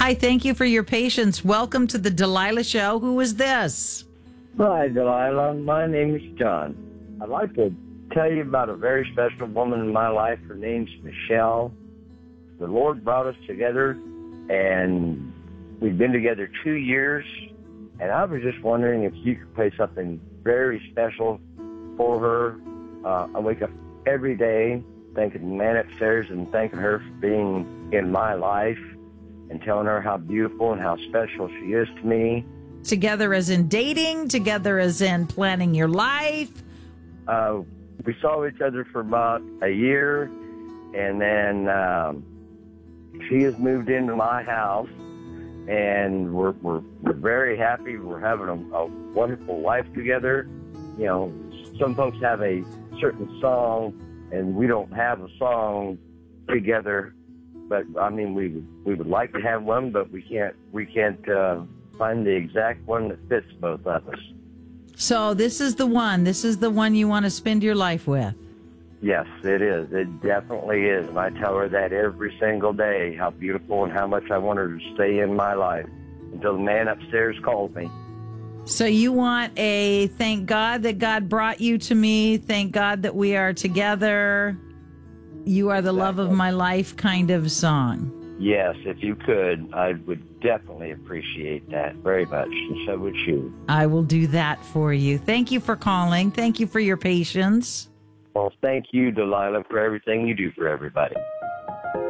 Hi, thank you for your patience. Welcome to the Delilah Show. Who is this? Hi, Delilah. My name is John. I'd like to tell you about a very special woman in my life. Her name's Michelle. The Lord brought us together, and we've been together 2 years. And I was just wondering if you could play something very special for her. I wake up every day thanking the man upstairs and thanking her for being in my life and telling her how beautiful and how special she is to me. Together as in dating, together as in planning your life? We saw each other for about a year, and then she has moved into my house, and we're very happy. We're having a wonderful life together. You know, some folks have a certain song, and we don't have a song together. But I mean, we would like to have one, but we can't find the exact one that fits both of us. So this is the one. This is the one you want to spend your life with. Yes, it is. It definitely is. And I tell her that every single day, how beautiful and how much I want her to stay in my life until the man upstairs calls me. So you want a thank God that God brought you to me, thank God that we are together, you are the love of my life kind of song. Yes, if you could, I would definitely appreciate that very much, and so would you. I will do that for you. Thank you for calling. Thank you for your patience. Well, thank you, Delilah, for everything you do for everybody.